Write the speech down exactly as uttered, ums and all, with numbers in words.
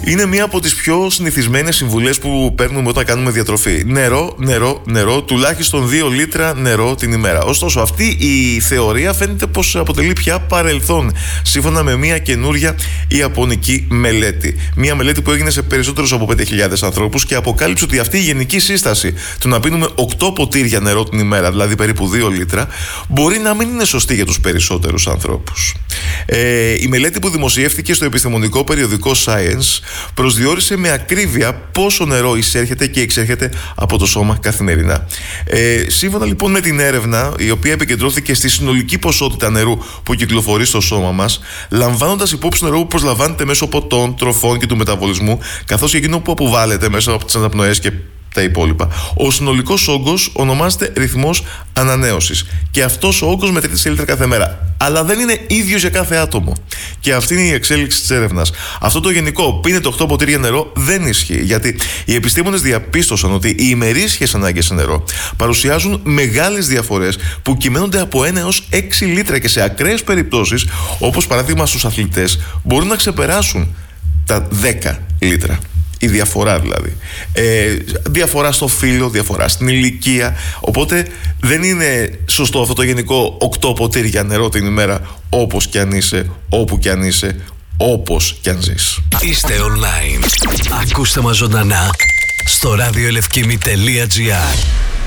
Είναι μία από τις πιο συνηθισμένες συμβουλές που παίρνουμε όταν κάνουμε διατροφή. Νερό, νερό, νερό, τουλάχιστον δύο λίτρα νερό την ημέρα. Ωστόσο, αυτή η θεωρία φαίνεται πως αποτελεί πια παρελθόν, σύμφωνα με μία καινούρια ιαπωνική μελέτη. Μία μελέτη που έγινε σε περισσότερους από πέντε χιλιάδες ανθρώπους και αποκάλυψε ότι αυτή η γενική σύσταση του να πίνουμε οκτώ ποτήρια νερό την ημέρα, δηλαδή περίπου δύο λίτρα, μπορεί να μην είναι σωστή για τους περισσότερους ανθρώπους. Ε, η μελέτη που δημοσιεύτηκε στο επιστημονικό περιοδικό Science προσδιορίσε με ακρίβεια πόσο νερό εισέρχεται και εξέρχεται από το σώμα καθημερινά. Ε, σύμφωνα λοιπόν με την έρευνα, η οποία επικεντρώθηκε στη συνολική ποσότητα νερού που κυκλοφορεί στο σώμα μας, λαμβάνοντας υπόψη νερό που προσλαμβάνεται μέσω ποτών, τροφών και του μεταβολισμού, καθώς και εκείνο που αποβάλλεται μέσα από τις αναπνοές και τα υπόλοιπα, ο συνολικός όγκος ονομάζεται ρυθμός ανανέωσης. Και αυτός ο όγκος μετρείται σε λίτρα κάθε μέρα. Αλλά δεν είναι ίδιος για κάθε άτομο. Και αυτή είναι η εξέλιξη της έρευνας. Αυτό το γενικό πίνετε οκτώ ποτήρια νερό δεν ισχύει. Γιατί οι επιστήμονες διαπίστωσαν ότι οι ημερήσιες ανάγκες σε νερό παρουσιάζουν μεγάλες διαφορές που κυμαίνονται από ένα έως έξι λίτρα και σε ακραίες περιπτώσεις, όπως παράδειγμα στους αθλητές, μπορούν να ξεπεράσουν τα δέκα λίτρα. Η διαφορά δηλαδή. Ε, διαφορά στο φύλο, διαφορά στην ηλικία. Οπότε δεν είναι σωστό αυτό το γενικό οκτώ ποτήρια νερό την ημέρα, όπως κι αν είσαι, όπου κι αν είσαι, όπως κι αν ζεις. Είστε online. Ακούστε μας ζωντανά στο ραδιοελευκήμη τελεία τζι άρ.